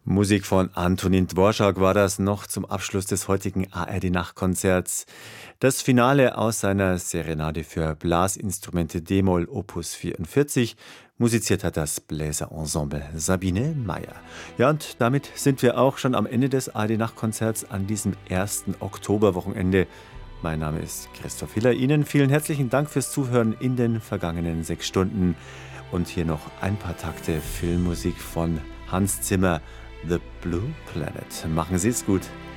Musik von Antonin Dvorak war das noch zum Abschluss des heutigen ARD-Nachtkonzerts. Das Finale aus seiner Serenade für Blasinstrumente d-Moll Opus 44. Musiziert hat das Bläserensemble Sabine Meyer. Ja, und damit sind wir auch schon am Ende des ARD-Nachtkonzerts an diesem 1. Oktoberwochenende. Mein Name ist Christoph Hiller. Ihnen vielen herzlichen Dank fürs Zuhören in den vergangenen 6 Stunden. Und hier noch ein paar Takte Filmmusik von Hans Zimmer, The Blue Planet. Machen Sie es gut.